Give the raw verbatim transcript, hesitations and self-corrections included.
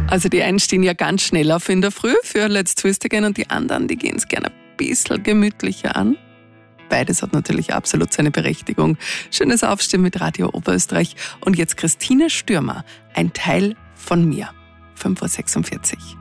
Also die einen stehen ja ganz schnell auf in der Früh für Let's Twist Again und die anderen, die gehen es gerne ein bisschen gemütlicher an. Beides hat natürlich absolut seine Berechtigung. Schönes Aufstehen mit Radio Oberösterreich. Und jetzt Christine Stürmer, ein Teil von mir. fünf Uhr sechsundvierzig.